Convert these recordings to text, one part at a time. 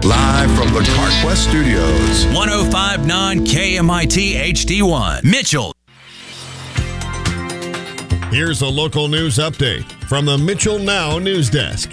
Live from the CarQuest Studios. 105.9 KMIT HD1. Mitchell. Here's a local news update from the Mitchell Now News Desk.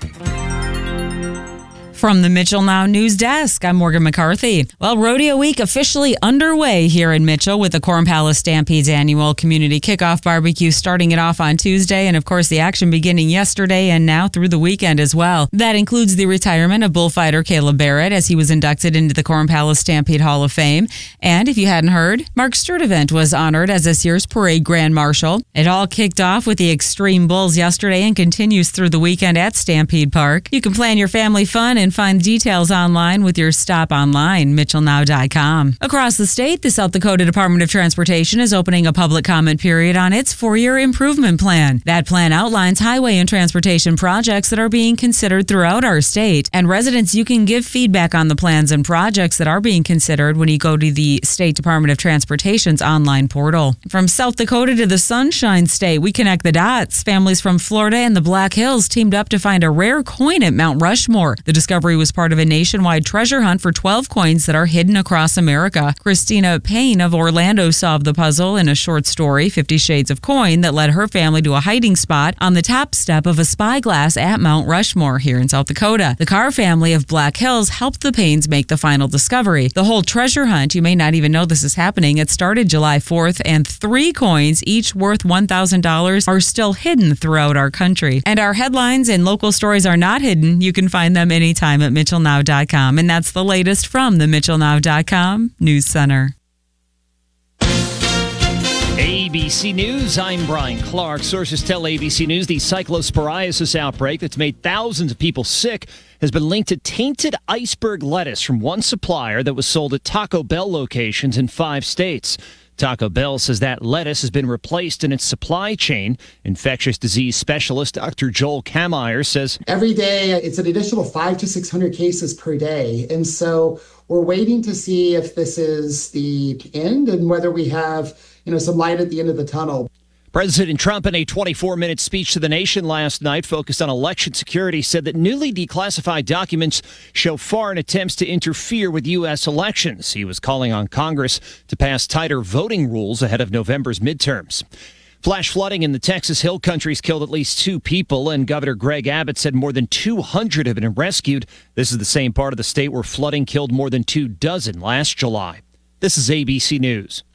From the Mitchell Now News Desk, I'm Morgan McCarthy. Well, Rodeo Week officially underway here in Mitchell with the Corn Palace Stampede's annual community kickoff barbecue starting it off on Tuesday, and of course the action beginning yesterday and now through the weekend as well. That includes the retirement of bullfighter Caleb Barrett as he was inducted into the Corn Palace Stampede Hall of Fame. And if you hadn't heard, Mark Sturdivant was honored as this year's parade grand marshal. It all kicked off with the Extreme Bulls yesterday and continues through the weekend at Stampede Park. You can plan your family fun and find details online with your stop online, mitchellnow.com. Across the state, the South Dakota Department of Transportation is opening a public comment period on its 4-year improvement plan. That plan outlines highway and transportation projects that are being considered throughout our state. And residents, you can give feedback on the plans and projects that are being considered when you go to the State Department of Transportation's online portal. From South Dakota to the Sunshine State, we connect the dots. Families from Florida and the Black Hills teamed up to find a rare coin at Mount Rushmore. The discovery was part of a nationwide treasure hunt for 12 coins that are hidden across America. Christina Payne of Orlando solved the puzzle in a short story, 50 Shades of Coin, that led her family to a hiding spot on the top step of a spyglass at Mount Rushmore here in South Dakota. The Carr family of Black Hills helped the Paynes make the final discovery. The whole treasure hunt, you may not even know this is happening, it started July 4th, and 3 coins, each worth $1,000, are still hidden throughout our country. And our headlines and local stories are not hidden. You can find them anytime at mitchellnow.com. And that's the latest from the mitchellnow.com News Center. ABC News, I'm Brian Clark. Sources tell ABC News the cyclosporiasis outbreak that's made thousands of people sick has been linked to tainted iceberg lettuce from one supplier that was sold at Taco Bell locations in 5 states. Taco Bell says that lettuce has been replaced in its supply chain. Infectious disease specialist Dr. Joel Kameyer says every day it's an additional 500 to 600 cases per day. And so we're waiting to see if this is the end and whether we have, some light at the end of the tunnel. President Trump, in a 24-minute speech to the nation last night focused on election security, said that newly declassified documents show foreign attempts to interfere with U.S. elections. He was calling on Congress to pass tighter voting rules ahead of November's midterms. Flash flooding in the Texas Hill Country has killed at least 2 people, and Governor Greg Abbott said more than 200 have been rescued. This is the same part of the state where flooding killed more than 24 last July. This is ABC News.